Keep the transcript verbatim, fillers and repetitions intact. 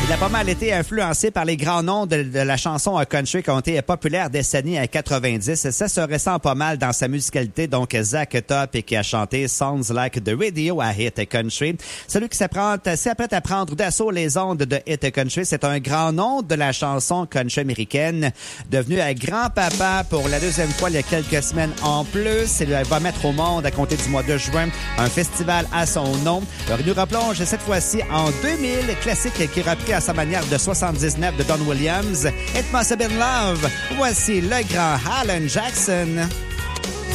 Il a pas mal été influencé par les grands noms de, de la chanson country qui ont été populaires des années quatre-vingt-dix. Ça se ressent pas mal dans sa musicalité. Donc, Zach Top et qui a chanté Sounds Like the Radio à Hit Country. Celui qui s'apprête à prendre d'assaut les ondes de Hit Country, c'est un grand nom de la chanson country américaine, devenu un grand-papa pour la deuxième fois il y a quelques semaines en plus. Il va mettre au monde, à compter du mois de juin, un festival à son nom. Alors, il nous replonge cette fois-ci en deux mille, classique qui reprit à sa manière de soixante-dix-neuf de Don Williams. It Must Have Been Love. Voici le grand Alan Jackson.